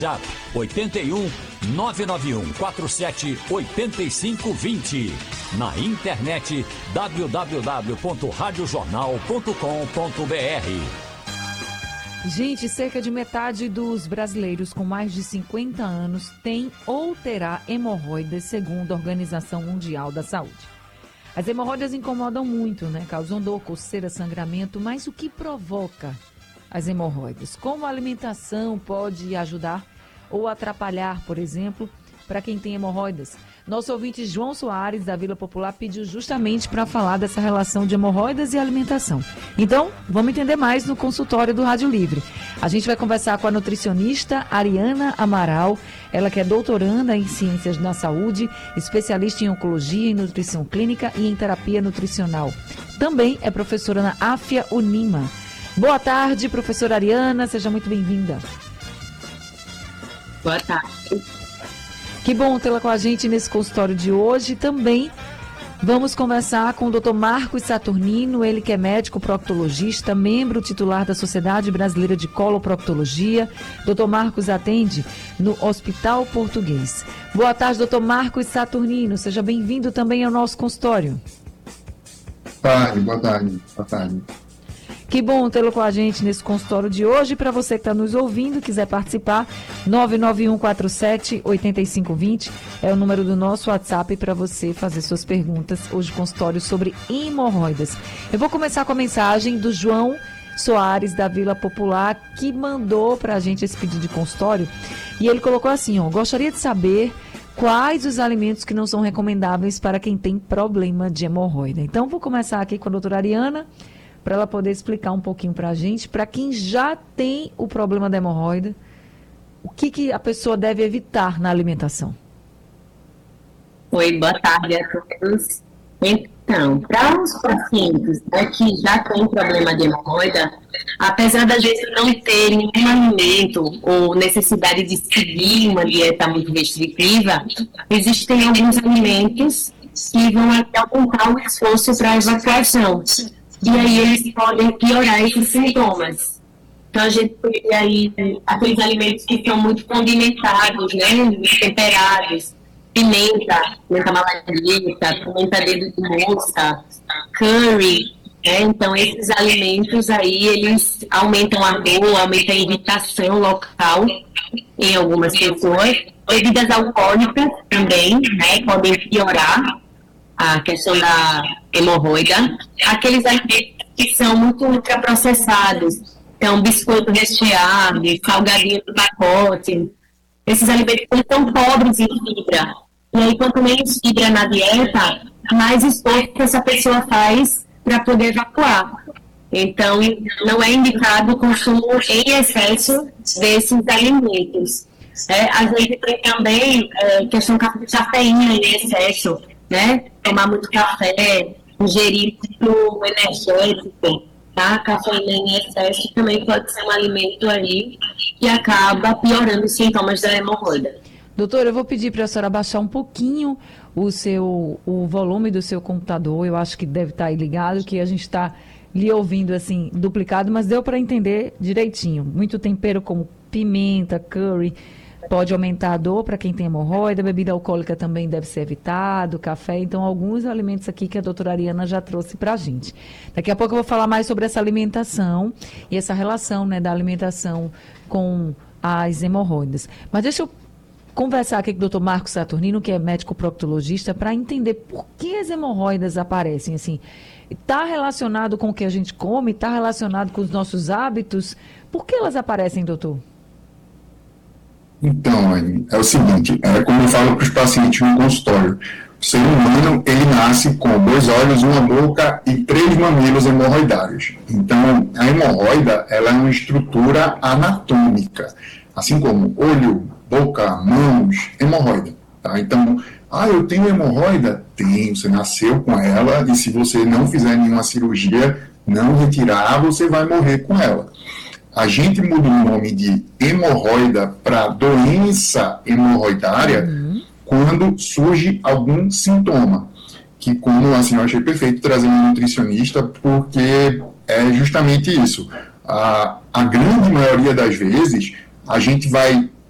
WhatsApp 81 991 47 85 20. Na internet www.radiojornal.com.br. Gente, cerca de metade dos brasileiros com mais de 50 anos tem ou terá hemorroidas, segundo a Organização Mundial da Saúde. As hemorroidas incomodam muito, né? Causam dor, coceira, sangramento, mas o que provoca as hemorroidas? Como a alimentação pode ajudar ou atrapalhar, por exemplo, para quem tem hemorroidas? Nosso ouvinte João Soares, da Vila Popular, pediu justamente para falar dessa relação de hemorroidas e alimentação. Então, vamos entender mais no consultório do Rádio Livre. A gente vai conversar com a nutricionista Ariana Amaral, ela que é doutoranda em Ciências da Saúde, especialista em Oncologia e Nutrição Clínica e em Terapia Nutricional. Também é professora na AFIA Unima. Boa tarde, professora Ariana, seja muito bem-vinda. Boa tarde. Que bom tê-la com a gente nesse consultório de hoje. Também vamos conversar com o Dr. Marcos Saturnino, ele que é médico proctologista, membro titular da Sociedade Brasileira de Coloproctologia. Dr. Marcos atende no Hospital Português. Boa tarde, Dr. Marcos Saturnino. Seja bem-vindo também ao nosso consultório. Boa tarde. Que bom tê-lo com a gente nesse consultório de hoje. Para você que está nos ouvindo, quiser participar, 99147-8520 é o número do nosso WhatsApp para você fazer suas perguntas. Hoje, consultório sobre hemorroidas. Eu vou começar com a mensagem do João Soares, da Vila Popular, que mandou para a gente esse pedido de consultório. E ele colocou assim, gostaria de saber quais os alimentos que não são recomendáveis para quem tem problema de hemorroida. Então, vou começar aqui com a doutora Ariana, para ela poder explicar um pouquinho para a gente, para quem já tem o problema da hemorroida, o que a pessoa deve evitar na alimentação. Oi, boa tarde a todos. Então, para os pacientes, né, que já têm problema de hemorroida, apesar da gente não ter nenhum alimento ou necessidade de seguir uma dieta muito restritiva, existem alguns alimentos que vão até aumentar o esforço para a evacuação. E aí eles podem piorar esses sintomas. Então a gente tem aí aqueles alimentos que são muito condimentados, né? Muito temperados. Pimenta malagueta, pimenta dedo de moça, curry, né? Então esses alimentos aí, eles aumentam a dor, aumentam a irritação local em algumas pessoas. Bebidas alcoólicas também, né? Podem piorar a questão da hemorroida. Aqueles alimentos que são muito ultraprocessados, então biscoito recheado, salgadinho do pacote, esses alimentos são pobres em fibra. E aí, quanto menos fibra na dieta, mais esforço essa pessoa faz para poder evacuar. Então, não é indicado o consumo em excesso desses alimentos. A gente tem também questão de cafeína em excesso, né? Tomar muito café, ingerir muito energético, tá? Cafeína em excesso também pode ser um alimento aí que acaba piorando os sintomas da hemorroida. Doutora, eu vou pedir para a senhora baixar um pouquinho o volume do seu computador. Eu acho que deve estar aí ligado, que a gente está lhe ouvindo assim, duplicado, mas deu para entender direitinho. Muito tempero como pimenta, curry, pode aumentar a dor para quem tem hemorroida, bebida alcoólica também deve ser evitado, café. Então, alguns alimentos aqui que a doutora Ariana já trouxe para a gente. Daqui a pouco eu vou falar mais sobre essa alimentação e essa relação, né, da alimentação com as hemorroidas. Mas deixa eu conversar aqui com o doutor Marcos Saturnino, que é médico proctologista, para entender por que as hemorroidas aparecem. Assim, está relacionado com o que a gente come? Está relacionado com os nossos hábitos? Por que elas aparecem, doutor? Então, Anny, é o seguinte, como eu falo para os pacientes no consultório, o ser humano, ele nasce com 2 olhos, 1 boca e 3 mamilos hemorroidários. Então, a hemorroida, ela é uma estrutura anatômica, assim como olho, boca, mãos, hemorroida. Tá? Então, eu tenho hemorroida? Tem, você nasceu com ela, e se você não fizer nenhuma cirurgia, não retirar, você vai morrer com ela. A gente muda o nome de hemorroida para doença hemorroidária quando surge algum sintoma. Que, como assim, eu achei perfeito trazer um nutricionista, porque é justamente isso. A grande maioria das vezes, a gente vai